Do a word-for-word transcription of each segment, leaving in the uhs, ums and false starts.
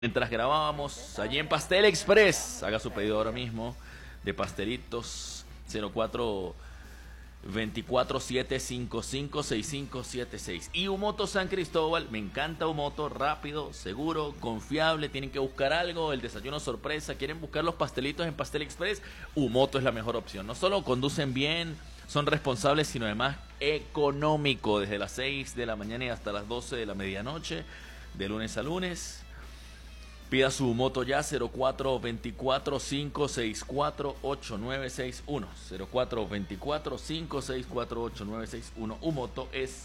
Mientras grabábamos allí en Pastel Express, haga su pedido ahora mismo de pastelitos cero cuatro veinticuatro siete cinco cinco seis cinco siete seis. Y Umoto San Cristóbal, me encanta Umoto, rápido, seguro, confiable. Tienen que buscar algo, el desayuno sorpresa, quieren buscar los pastelitos en Pastel Express, Umoto es la mejor opción. No solo conducen bien, son responsables, sino además económico, desde las seis de la mañana y hasta las doce de la medianoche, de lunes a lunes. Pida su moto ya, cero cuatro veinticuatro cinco seis cuatro ocho nueve seis uno. cero cuatro veinticuatro cinco seis cuatro ocho nueve seis uno. Umoto es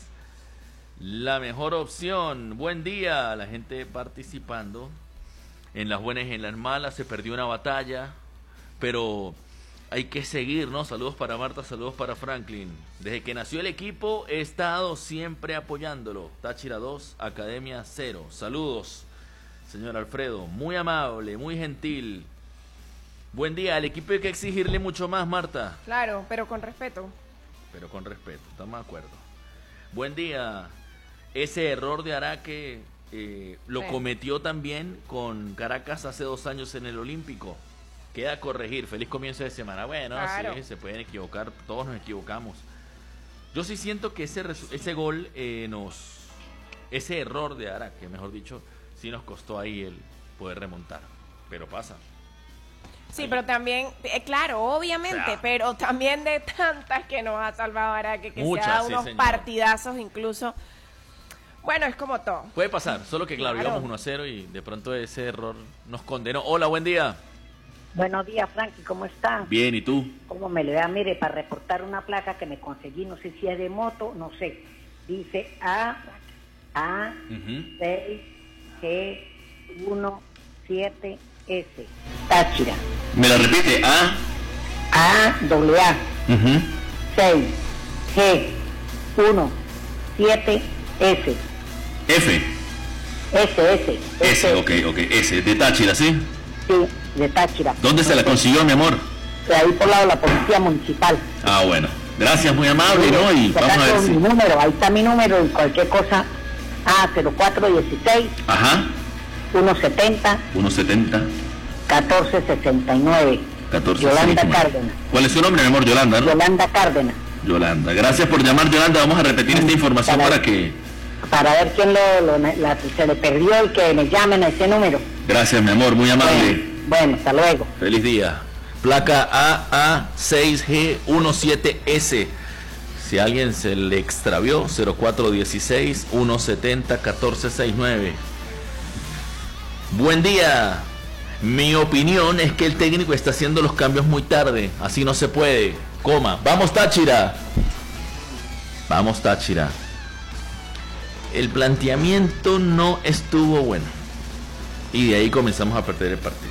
la mejor opción. Buen día, la gente participando. En las buenas y en las malas se perdió una batalla, pero hay que seguir, ¿no? Saludos para Marta, saludos para Franklin. Desde que nació el equipo he estado siempre apoyándolo. Táchira dos, Academia cero. Saludos. Señor Alfredo, muy amable, muy gentil. Buen día, al equipo hay que exigirle mucho más, Marta. Claro, pero con respeto. Pero con respeto, estamos de acuerdo. Buen día. Ese error de Araque eh, lo sí. cometió también con Caracas hace dos años en el Olímpico. Queda a corregir, feliz comienzo de semana. Bueno, claro. Sí, se pueden equivocar, todos nos equivocamos. Yo sí siento que ese, ese gol eh, nos... Ese error de Araque, mejor dicho... sí nos costó ahí el poder remontar, pero pasa. Sí, ahí. Pero también, eh, claro, obviamente, o sea, pero también de tantas que nos ha salvado Araque, que muchas, se ha dado sí, unos señor. partidazos incluso. Bueno, es como todo. Puede pasar, solo que claro, claro. íbamos uno a cero y de pronto ese error nos condenó. Hola, buen día. Buenos días, Frankie, ¿cómo estás? Bien, ¿y tú? ¿Cómo me le da? Mire, para reportar una placa que me conseguí, no sé si es de moto, no sé. Dice A, A, uh-huh. seis, G uno siete S, Táchira. ¿Me la repite? A A W A uh-huh. seis G uno siete S F S S S, ok, ok, S, de Táchira, ¿sí? Sí, de Táchira. ¿Dónde se la consiguió, mi amor? De ahí por lado de la Policía Municipal. Ah, bueno, gracias, muy amable, ¿no? Y vamos a ver si... mi número, ahí está mi número y cualquier cosa. A cero cuatro dieciséis Ajá. uno setenta uno setenta catorce sesenta y nueve. Yolanda Cárdenas. ¿Cuál es su nombre, mi amor? Yolanda, ¿no? Yolanda Cárdenas. Yolanda, gracias por llamar, Yolanda. Vamos a repetir esta información para, para que... Para ver quién lo, lo la, se le perdió y que me llamen a ese número. Gracias, mi amor, muy amable. Bueno, bueno, hasta luego. Feliz día. Placa A A seis G uno siete S. Si a alguien se le extravió, cero cuatro dieciséis uno setenta catorce sesenta y nueve. Buen día. Mi opinión es que el técnico está haciendo los cambios muy tarde. Así no se puede. Coma. Vamos, Táchira. Vamos, Táchira. El planteamiento no estuvo bueno. Y de ahí comenzamos a perder el partido.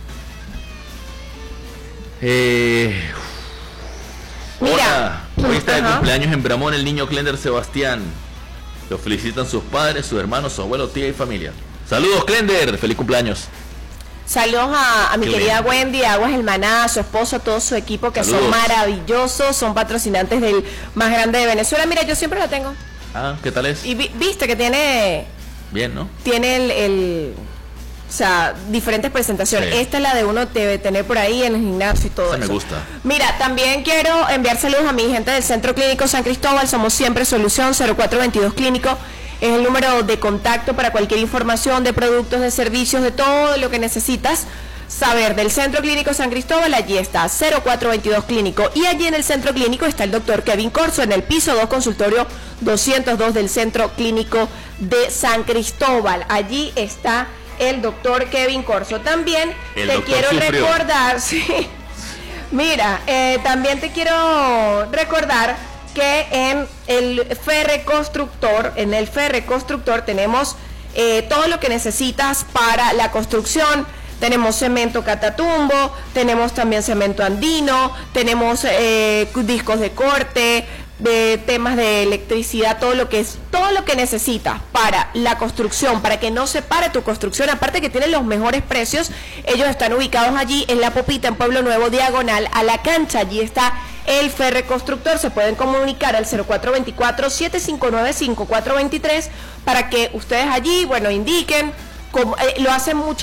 Eh... Hola. Hoy está de cumpleaños en Bramón el niño Clender Sebastián. Lo felicitan sus padres, sus hermanos, su abuelo, tía y familia. Saludos, Clender, feliz cumpleaños. Saludos a, a mi Qué querida lindo. Wendy, a Aguas El Maná, a su esposo, a todo su equipo que Saludos. son maravillosos, son patrocinantes del más grande de Venezuela. Mira, yo siempre lo tengo. Ah, ¿qué tal es? Y vi, viste que tiene... Bien, ¿no? Tiene el... el o sea, diferentes presentaciones. Sí. Esta es la de uno debe tener por ahí en el gimnasio y todo Esa eso. me gusta. Mira, también quiero enviar saludos a mi gente del Centro Clínico San Cristóbal. Somos siempre solución. Cero cuatro veintidós Clínico es el número de contacto para cualquier información de productos, de servicios, de todo lo que necesitas saber del Centro Clínico San Cristóbal. Allí está, cero cuatro veintidós Clínico. Y allí en el Centro Clínico está el doctor Kevin Corso, en el piso dos, consultorio doscientos dos del Centro Clínico de San Cristóbal. Allí está el doctor Kevin Corso. También el te quiero sufrió. recordar, sí, mira, eh, también te quiero recordar que en el Ferre Constructor, en el Ferre Constructor tenemos eh, todo lo que necesitas para la construcción. Tenemos cemento Catatumbo, tenemos también cemento andino, tenemos eh, discos de corte, de temas de electricidad, todo lo que es, todo lo que necesitas para la construcción, para que no se pare tu construcción, aparte que tienen los mejores precios. Ellos están ubicados allí en La Popita, en Pueblo Nuevo, diagonal a la cancha. Allí está el Ferre Constructor. Se pueden comunicar al cero cuatro veinticuatro siete cinco nueve cinco cuatro veintitrés para que ustedes allí, bueno, indiquen como, eh, lo hacen mucha